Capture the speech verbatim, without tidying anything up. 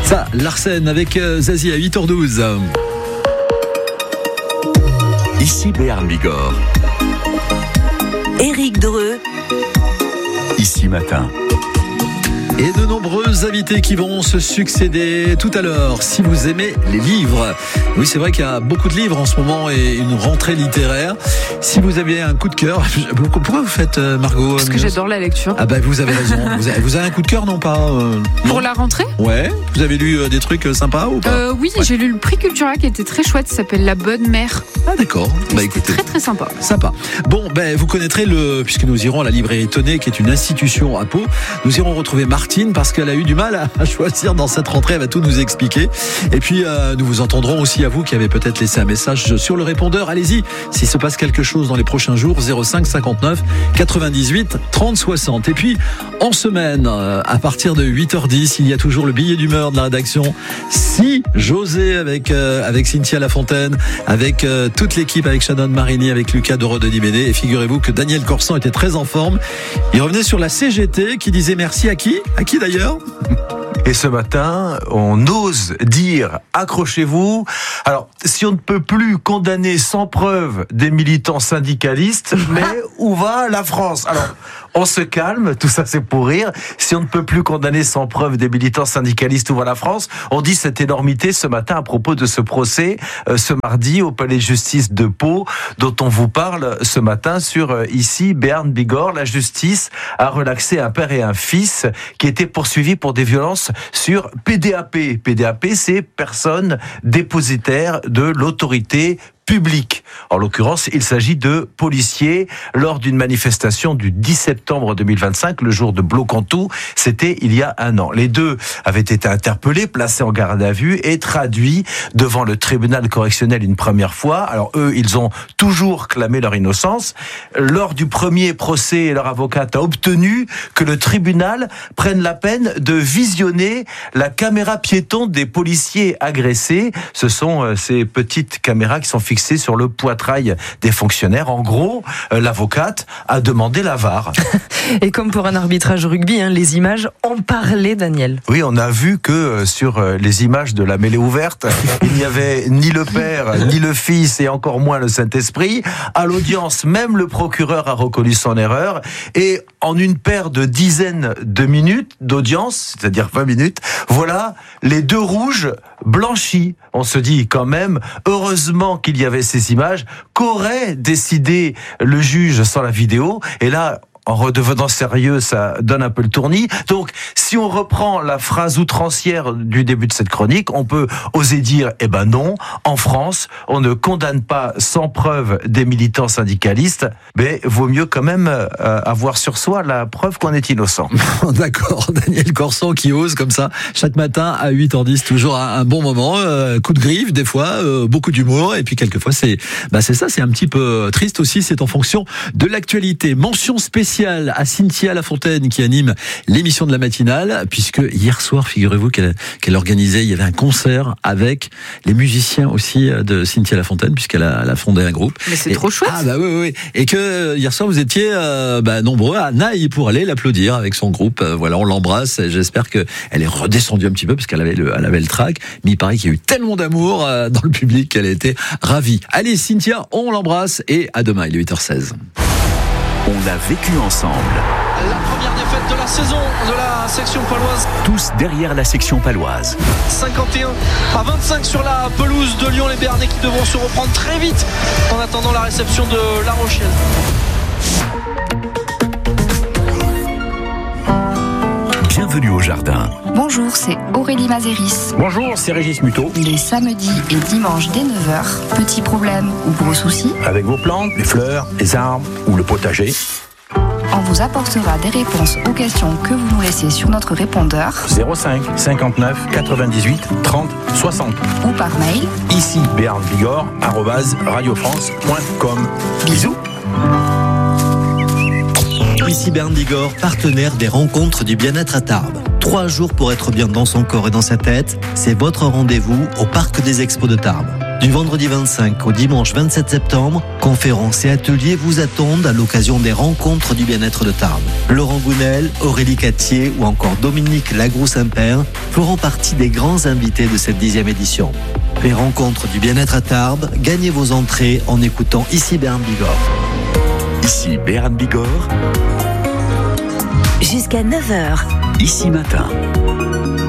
Ça, Larsen avec euh, Zazie à huit heures douze. Ici Béarn Bigorre. Éric Dreux. Ici Matin. Et de nombreux invités qui vont se succéder tout à l'heure. Si vous aimez les livres, oui, c'est vrai qu'il y a beaucoup de livres en ce moment et une rentrée littéraire. Si vous avez un coup de cœur, pourquoi vous faites, Margot? Parce que j'adore la lecture. Ah bah vous avez raison. Vous avez, vous avez un coup de cœur, non pas euh, Pour non la rentrée? Ouais. Vous avez lu euh, des trucs euh, sympas ou pas? euh, Oui, ouais. J'ai lu le prix Cultura qui était très chouette. Ça s'appelle La Bonne Mère. Ah d'accord. Bah écoutez, très très sympa. Sympa. Bon, ben vous connaîtrez le, puisque nous irons à la librairie Tonnet, qui est une institution à Pau. Nous irons retrouver Martine parce qu'elle a eu du mal à choisir dans cette rentrée. Elle va tout nous expliquer. Et puis euh, nous vous entendrons aussi à vous qui avez peut-être laissé un message sur le répondeur. Allez-y, s'il se passe quelque chose dans les prochains jours, zéro cinq cinquante-neuf quatre-vingt-dix-huit trente soixante. Et puis en semaine, euh, à partir de huit heures dix, il y a toujours le billet d'humeur de la rédaction. Si José avec euh, avec Cynthia Lafontaine, avec euh, toute l'équipe, avec Shannon Marini, avec Lucas Doro-Denis-Médé. Et figurez-vous que Daniel Corsan était très en forme. Il revenait sur la C G T qui disait merci à qui? À qui d'ailleurs? Et ce matin, on ose dire accrochez-vous. Alors, si on ne peut plus condamner sans preuve des militants syndicalistes, mais où va la France? Alors, on se calme, tout ça c'est pour rire. Si on ne peut plus condamner sans preuve des militants syndicalistes, où va la France? On dit cette énormité ce matin à propos de ce procès euh, ce mardi au palais de justice de Pau, dont on vous parle ce matin sur euh, ici Béarn Bigorre. La justice a relaxé un père et un fils qui étaient poursuivis pour des violences sur P D A P. P D A P, c'est personne dépositaire de l'autorité public. En l'occurrence, il s'agit de policiers lors d'une manifestation du dix septembre deux mille vingt-cinq, le jour de Bloc-en-Tout. C'était il y a un an. Les deux avaient été interpellés, placés en garde à vue et traduits devant le tribunal correctionnel une première fois. Alors eux, ils ont toujours clamé leur innocence. Lors du premier procès, leur avocate a obtenu que le tribunal prenne la peine de visionner la caméra piéton des policiers agressés. Ce sont euh, ces petites caméras qui sont fixées sur le poitrail des fonctionnaires. En gros, euh, l'avocate a demandé la V A R. Et comme pour un arbitrage rugby, hein, les images ont parlé, Daniel. Oui, on a vu que euh, sur euh, les images de la mêlée ouverte, il n'y avait ni le père, ni le fils, et encore moins le Saint-Esprit. À l'audience, même le procureur a reconnu son erreur. Et en une paire de dizaines de minutes d'audience, c'est-à-dire vingt minutes, voilà les deux rouges blanchis. On se dit quand même, heureusement qu'il y avait ces images, qu'aurait décidé le juge sans la vidéo. Et là, en redevenant sérieux, ça donne un peu le tournis. Donc, si on reprend la phrase outrancière du début de cette chronique, on peut oser dire, eh ben non, en France, on ne condamne pas sans preuve des militants syndicalistes, mais vaut mieux quand même euh, avoir sur soi la preuve qu'on est innocent. D'accord, Daniel Corsan qui ose comme ça, chaque matin à huit heures dix, toujours un, un bon moment, euh, coup de griffe des fois, euh, beaucoup d'humour, et puis quelquefois c'est, bah c'est ça, c'est un petit peu triste aussi, c'est en fonction de l'actualité. Mention spéciale à Cynthia Lafontaine qui anime l'émission de la matinale, puisque hier soir, figurez-vous qu'elle, qu'elle organisait, il y avait un concert avec les musiciens aussi de Cynthia Lafontaine, puisqu'elle a, elle a fondé un groupe. Mais c'est et, trop chouette. Ah bah oui, oui, oui. Et que hier soir vous étiez euh, bah, nombreux à Naï pour aller l'applaudir avec son groupe. Euh, voilà, on l'embrasse. Et j'espère que elle est redescendue un petit peu parce qu'elle avait le, elle avait le trac. Mais il paraît qu'il y a eu tellement d'amour euh, dans le public qu'elle a été ravie. Allez Cynthia, on l'embrasse et à demain. Il est huit heures seize. On l'a vécu ensemble. La première défaite de la saison de la section paloise. Tous derrière la section paloise. cinquante et un à vingt-cinq sur la pelouse de Lyon. Les Béarnais qui devront se reprendre très vite en attendant la réception de La Rochelle. Bienvenue au jardin. Bonjour, c'est Aurélie Mazéris. Bonjour, c'est Régis Muto. Les samedis et dimanches dès neuf heures, petits problèmes ou gros soucis, Avec vos plantes, les fleurs, les arbres ou le potager. on vous apportera des réponses aux questions que vous nous laissez sur notre répondeur zéro cinq cinquante-neuf quatre-vingt-dix-huit trente soixante. ou par mail. Ici Béarn Bigorre, arobase radiofrance point com. Bisous. Ici Béarn Bigorre, partenaire des rencontres du bien-être à Tarbes. Trois jours pour être bien dans son corps et dans sa tête, c'est votre rendez-vous au Parc des Expos de Tarbes. Du vendredi vingt-cinq au dimanche vingt-sept septembre, conférences et ateliers vous attendent à l'occasion des rencontres du bien-être de Tarbes. Laurent Gounel, Aurélie Cattier ou encore Dominique Lagroux-Saint-Père feront partie des grands invités de cette dixième édition. Les rencontres du bien-être à Tarbes, gagnez vos entrées en écoutant Ici Béarn Bigorre. Ici Béarn Bigorre. Jusqu'à neuf heures. Ici Matin.